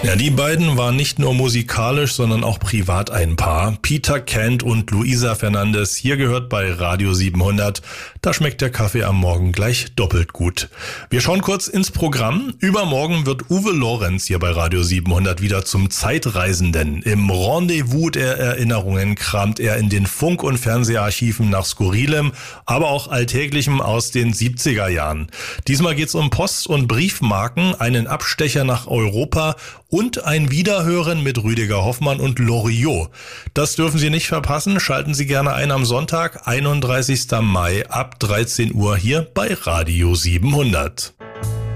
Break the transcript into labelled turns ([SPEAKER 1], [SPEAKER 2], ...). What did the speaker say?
[SPEAKER 1] Ja, die beiden waren nicht nur musikalisch, sondern auch privat ein Paar. Peter Kent und Luisa Fernandes. Hier gehört bei Radio 700. Da schmeckt der Kaffee am Morgen gleich doppelt gut. Wir schauen kurz ins Programm. Übermorgen wird Uwe Lorenz hier bei Radio 700 wieder zum Zeitreisenden. Im Rendezvous der Erinnerungen kramt er in den Funk- und Fernseharchiven nach Skurrilem, aber auch Alltäglichem aus den 70er Jahren. Diesmal geht's um Post- und Briefmarken, einen Abstecher nach Europa und ein Wiederhören mit Rüdiger Hoffmann und Loriot. Das dürfen Sie nicht verpassen. Schalten Sie gerne ein am Sonntag, 31. Mai ab 13 Uhr hier bei Radio 700.